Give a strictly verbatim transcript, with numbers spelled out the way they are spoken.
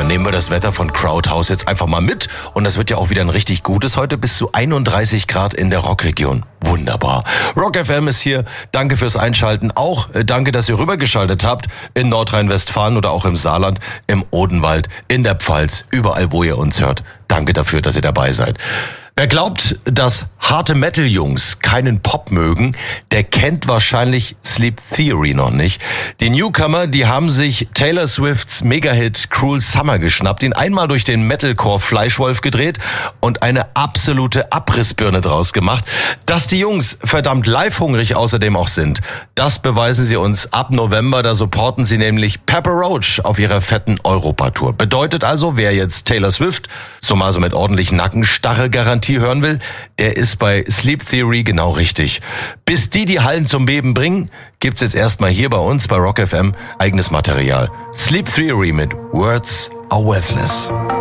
dann nehmen wir das Wetter von Crowdhouse jetzt einfach mal mit. Und das wird ja auch wieder ein richtig gutes heute, bis zu einunddreißig Grad in der Rockregion. Wunderbar. Rock F M ist hier. Danke fürs Einschalten. Auch äh, danke, dass ihr rübergeschaltet habt in Nordrhein-Westfalen oder auch im Saarland, im Odenwald, in der Pfalz, überall, wo ihr uns hört. Danke dafür, dass ihr dabei seid. Wer glaubt, dass harte Metal-Jungs keinen Pop mögen, der kennt wahrscheinlich Sleep Theory noch nicht. Die Newcomer, die haben sich Taylor Swifts Mega-Hit Cruel Summer geschnappt, ihn einmal durch den Metalcore-Fleischwolf gedreht und eine absolute Abrissbirne draus gemacht. Dass die Jungs verdammt live-hungrig außerdem auch sind, das beweisen sie uns ab November. Da supporten sie nämlich Pepper Roach auf ihrer fetten Europatour. Bedeutet also, wer jetzt Taylor Swift, so mal so mit ordentlich Nackenstarre garantiert hören will, der ist bei Sleep Theory genau richtig. Bis die die Hallen zum Beben bringen, gibt's jetzt erstmal hier bei uns bei Rock F M eigenes Material. Sleep Theory mit Words Are Worthless.